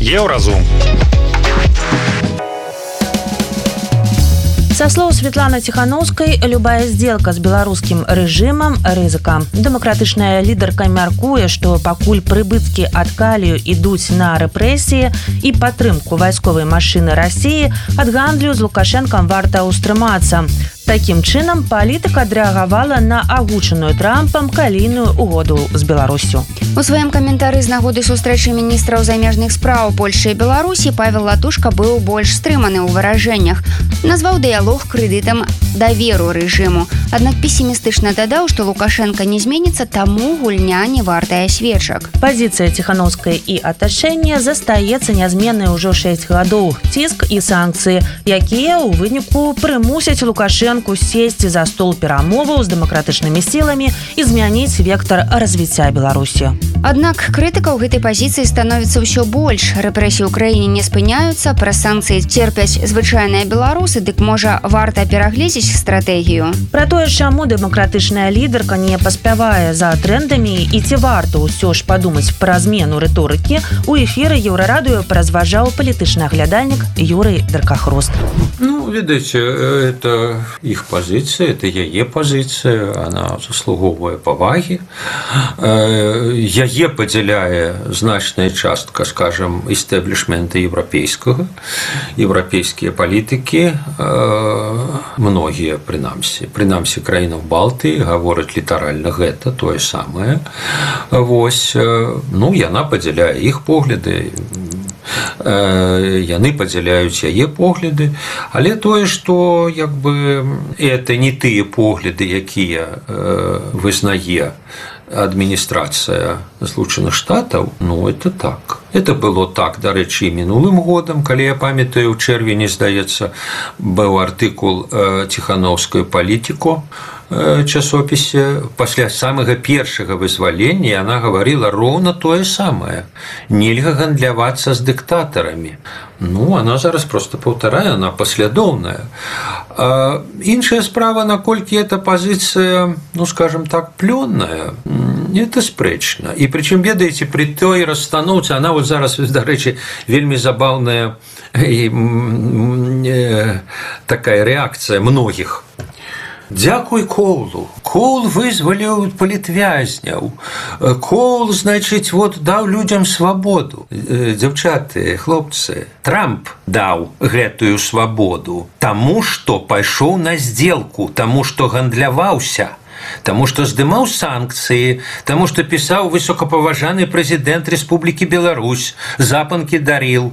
Еўразум. Со слов Светланы Тихановской, любая сделка с белорусским режимом – рызыка. Демократичная лидерка мяркуе, что пакуль прыбытки от калию идут на репрессии и падтрымку вайсковай машины России, от гандлю с Лукашенком варта устрыматься. Таким чынам, палітыка адрэагавала на агучаную Трампам калійную угоду з Беларусю. У сваім каментары з нагоды сустрэчы міністраў замежных спраў Польшчы і Беларусі Павел Латушка быў больш стрыманы ў выражэннях. Назваў дыялог крэдытам даверу рэжыму. Аднак пессімістычна дадаў, што Лукашенко не зменіцца, таму гульня не вартая свечак. Пазіцыя Тихановскай і атачэння застаецца нязменнай ужо 6 гадоў. Ціск і санкцыі, якія ў выніку прымусяць Лукашенко сесці за стол перамоваў з дэмакратычнымі сіламі і змяніць вектар развіцця Беларусі. Аднак крытыкаў гэтай пазіцыі становіцца ўсё больш. Рэпрэсіі ў краіне не спыняюцца, праз санкцыі церпяць звычайныя беларусы, дык можа варта перагледзець стратэгію. Пра тое, чаму дэмакратычная лідарка не паспявае за трэндамі і ці варта ўсё ж падумаць пра змену рыторыкі, у эфіры Еўрарадыё паразважаў палітычны аглядальнік Юрый Даркахрост. Видите, это их позиция, это яе позиция, она заслуговуе павагі. Яе падзяляе значная частка, скажем, истеблишмента европейского, европейские политики, многие, прынамсі краінаў Балтыі гавораць літаральна гэта тое самае. Вось, яна падзяляе іх погляды, яны падзяляюць яе погляды, але тое, што это не тыя погляды, якія вызнае адміністрацыя Злучаных Штатаў, это так. Это было так, дарэчы, мінулым годам, калі я памятаю, у чэрвені, здаецца, быў артыкул Тихановскую палітику часопісе. Пасля самага першага вызвалення яна гаварыла роўна тое самае. Нельга гандлявацца з дыктатарамі. Она зараз просто паўтарае, она паслядоўная. Іншая справа, наколькі эта пазіцыя, скажем так, плённая, это спрэчна. І прычым, ведаеце, при той расстаноўцы, она вот зараз, дарэчы, вельмі забаўная такая рэакцыя многіх. Дзякуй Коулу. Коул вызваліў палітвязняў. Коул, значыць, даў людзям свабоду. Дзяўчаты, хлопцы, Трамп даў гэтую свабоду таму, што пайшоў на здзелку, таму, што гандляваўся, таму, што здымаў санкцыі, таму, што пісаў высокапаважаны прэзідэнт Рэспублікі Беларусь, запанкі дарыў,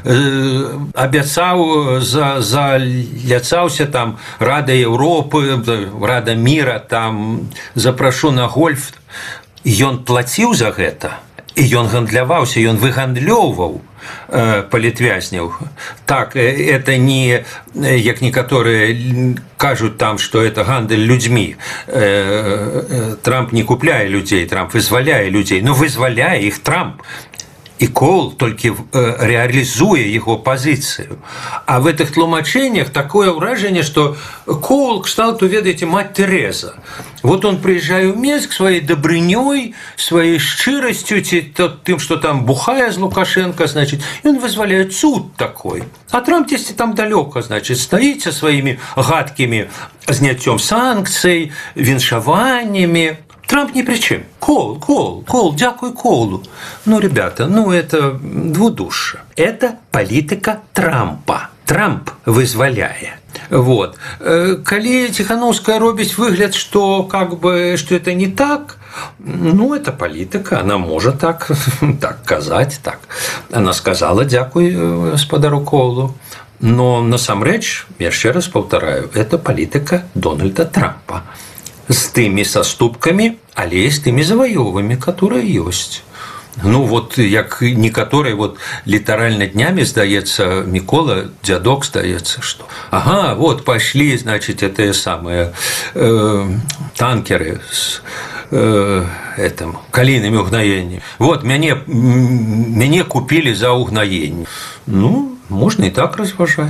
абяцаў, заляцаўся там Рада Еўропы, Рада міра, там запрашу на гольф. Ён плаціў за гэта, і ён гандляваўся, ён выгандлёўваў палітвязняў. Так, это не, як некаторыя кажуць там, што это гандаль людзьмі. Трамп не купляе людзей, Трамп вызваляе людзей, но вызваляе іх Трамп. І Коул толькі рэалізуе яго пазіцыю. А в этих тлумачэннях такое ўражанне, што Коул кшталту, ведаеце, мать Тереза. Вот он приезжае ў Мінск сваёй дабрынёй, сваёй шчырасцю, ці тым, што там бухае з Лукашенко, значит, ён вызваляе цуд такой. А Трамп дзесьці там далёка, значит, стаіць са сваімі гадкімі зняццём санкцый, віншаваннямі. Трамп ни при чем. Коул, дякуй Коулу. Ребята, это двудушие. Это политика Трампа. Трамп вызволяе. Вот. Калі Тихановская робіць выгляд, что что это не так, это политика, она может так казаць, так. Она сказала дякуй гаспадару Коулу. Но насамрэч, яшчэ раз паўтараю, это политика Дональда Трампа. С тымі саступкамі, але і з тымі заваёвамі, которые ёсць. Як некаторыя літаральна днямі, здаецца, Мікола дзядок, здаецца, што пашлі, значит, это самыя танкеры з калійнымі ўгнаеннямі. Мяне купілі за ўгнаенне. Можно и так разважаць.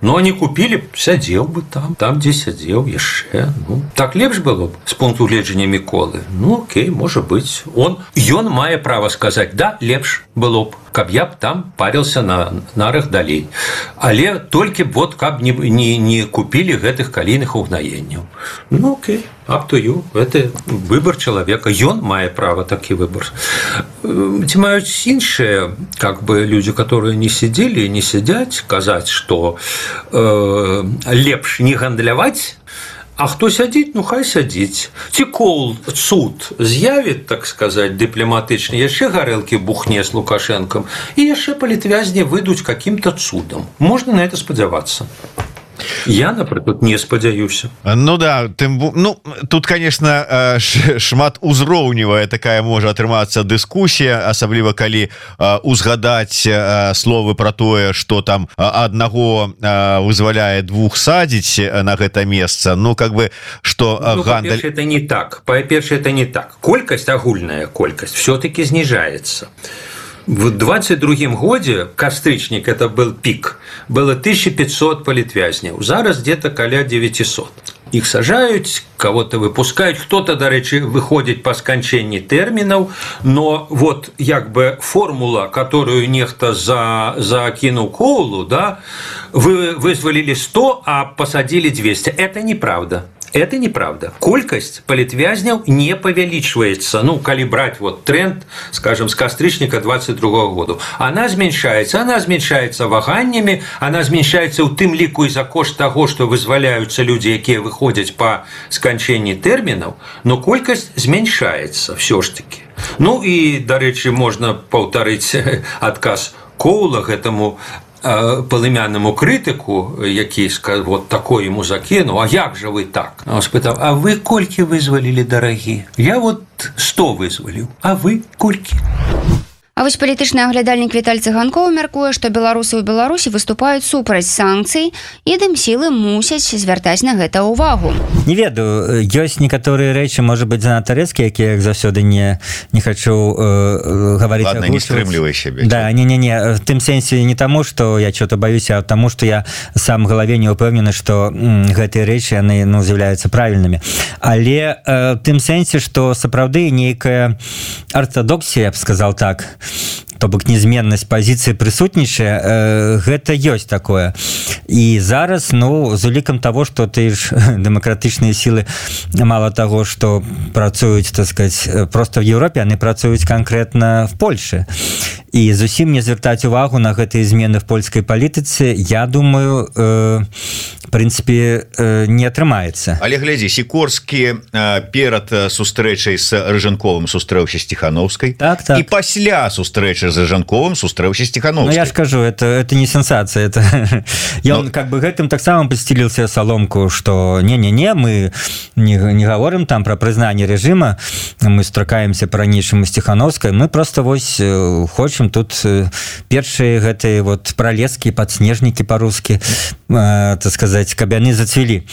но они купили, сядзеў бы там дзе сядзеў яшчэ. Так лепш было б з пункту гледжання Міколы. Окей, можа быць. Ён мае права сказаць: да, лепш было б, каб я б там парился на нарах далей. Але толькі вот каб не купілі гэтых калійных угнаенняў. Окей, up to you. Это выбор человека. Ён мае права такі выбор. Ці маюць іншыя людзі, которые не сидзелі і не сядзяць, казаць, што лепш не гандляваць, а хто сядзіць, хай сядзіць. Ці Коул цуд з'явіць, так сказаць, дыпламатычна, яшчэ гарэлкі бухне з Лукашэнкам, і яшчэ палітвязні выйдуць каким-то цудам. Можна на это спадзявацца. Я, например, не спадзяюся. Тут, конечно, шмат узроўневая такая можа атрымацца дыскусія, асабліва калі узгадаць словы про тое, что там аднаго вызваляе двух садзіць на гэта месца. Что гандаль... это не так. Па-першае, это не так. Агульная колькасць все-таки снижается. В 22 годзе, кастрычнік, это был пик, было 1500 палітвязняў, зараз где-то каля 900. Их сажаюць, кого-то выпускаюць, кто-то, дарэчы, выходзіць па сканчэнні тэрмінаў, но формула, которую нехта закинул Коулу, да, вы вызвалили 100, а посадили 200. Это неправда. Это неправда. Колькость палітвязняў не павялічваецца. Калі браць тренд, скажем, с кастрычніка 22 года, она зменшаецца ваганнями, она зменшаецца ў тым ліку і за кошт таго, што вызваляюцца людзі, якія выходзяць па сканчэнні тэрмінаў, но колькасць зменшаецца все ж таки. І, дарэчы, можна паўтарыць адказ Коула гэтаму полымяннаму крытыку, які такое ему закінуў: а як же вы так? Он спытаў: а вы колькі вызвалілі, дарагі? Я 100 вызваліў, а вы колькі? А вось палітычны аглядальнік Віталь Цыганкоў мяркуе, што беларусы ў Беларусі выступаюць супраць санкцый, і дымсілы мусяць звяртаць на гэта ўвагу. Не ведаю, ёсць некаторыя рэчы, можа быць, занадта рэзкія, якія, як заўсёды, не хочу гаварыць. Ладно, не стрымлівай сябе. Да, не, в тым сэнсе не таму, што я чого-то баюся, а таму, што я сам в галаве не ўпэўнены, што гэтыя рэчы, яны з'яўляюцца правільнымі. Але в тым сэнсе, што сапраўды нейкая артадоксія, я б сказал так, то бок незменнасць пазіцыі прысутнічае, гэта ёсць такое. І зараз, з улікам того, што ты ж дэмакратычныя сілы, мало таго, што працуюць, так сказать, просто в Еўропе, яны працуюць канкрэтна в Польшы. І зусім не звяртаць увагу на гэтыя змены в польскай палітыцы, я думаю, в прынцыпе, не атрымаецца. Але глядзі, Сікорскі перад сустрэчай з Рыжанковым сустрэўся з Ціханаўскай, і пасля сустрэчы з Рыжанковым сустрэўся з Ціханаўскай. Я ж кажу, это не сенсацыя. Ён гэтым таксама падсціліўся саломку, што не-не-не, мы не гаворым там пра прызнанне рэжыма, мы стракаемся па-ранейшаму з Ціханаўскай, мы просто хочам тут першыя гэтыя пралескі, падснежнікі па-рускі, так сказаць, каб яны зацвілі.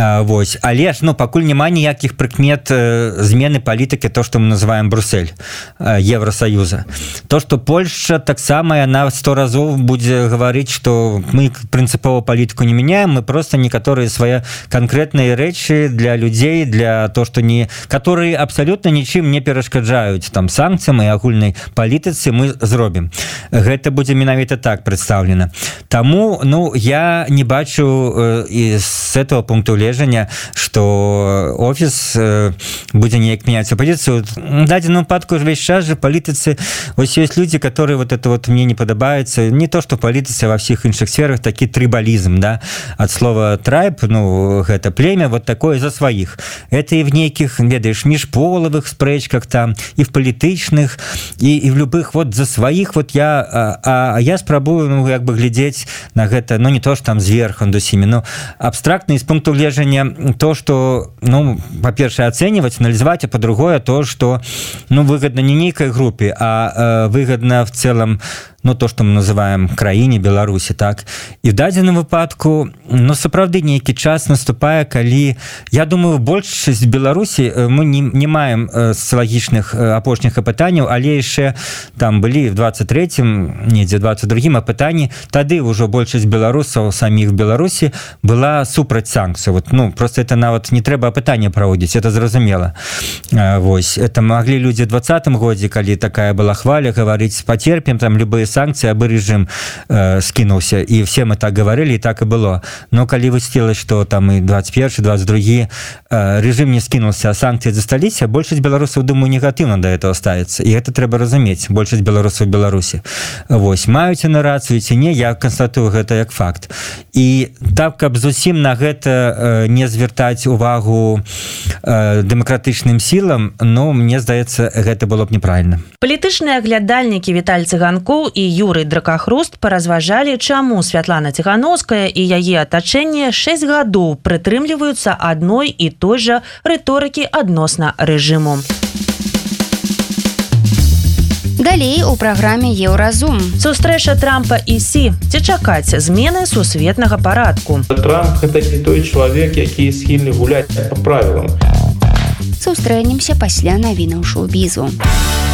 Але ж, пакуль няма ніякіх прыкмет змены палітыкі, то, што мы называем Брюссель, Евросоюза. То, што Польша таксама, яна 100 разоў будзе гаварыць, што мы прынцыпова палітыку не мяняем, мы просто некаторыя свае канкрэтныя рэчы для людзей, для того, што которые абсалютна нічым не перашкаджаюць там санкцыям і агульнай палітыцы, мы зробім. Гэта будзе менавіта так прадстаўлена. Таму, я не бачу з этого пункту гледжання, што офіс будзе неяк мяняць пазіцыю. В дадзеным выпадку ўвесь час же палітыцы, ёсць людзі, которые мне не падабаецца, не то, што палітыцы ва ўсіх іншых сферах такі трыбалізм, да, ад слова трайб, гэта племя, такое за сваіх. Это і в нейкіх, ведаеш, міжполавых спрэчках там, і в палітычных, і в любых за сваіх, я спрабую, глядзець на гэта, не то, што там зверху над усімі, абстрактна з пункту гледжання то, што, па-першае, ацэньваць, аналізаваць, а па-другое, то, што, выгадна не нейкай групе, а выгадна в целом ну то что мы называем краіне Беларусі, так, і в дадзеным выпадку сапраўды нейкі час наступае, калі, я думаю, большасць Беларусі мы не маем социалагічных апошніх апытанняў, але яшчэ там былі в 23-м, недзе 22-м апытанні, тады ўжо большасць беларусаў саміх в Беларусі была супраць санкцый. Вот, просто это нават не трэба апытанне праводзіць, это зразумела. Вось, это маглі людзі в 20-м годзе, калі такая была хваля, гаварыць, пацерпім там любые санкцыі, абы рэжым скінуўся, і все мы так гаварылі, і так і было. Но калі высветлілася, што там і 21-й, 22-й рэжым не скінулся, а санкцыі засталіся, большасць беларусаў, думаю, негатыўна да этого ставіцца, і гэта трэба разумець, большасць беларусаў в Беларусі. Вось, маюць яны рацыю ці не, я канстатую гэта як факт. І так, каб зусім на гэта не звяртаць увагу дэмакратычным сілам, мне здаецца, гэта было б неправільна. Палітычныя аглядальнікі Віталь Цыганкоў і Юрый Дракахруст паразважалі, чаму Святлана Ціханаўская і яе атачэнне 6 гадоў прытрымліваюцца адной і той жа рыторыкі адносна рэжыму. Далей у праграме «Еўразум». Сустрэча Трампа і Сі. Ці чакаць змены сусветнага парадку? Трамп – гэта не той чалавек, які схільны гуляць па правілам. Сустрэнемся пасля навінаў шоу-бізу.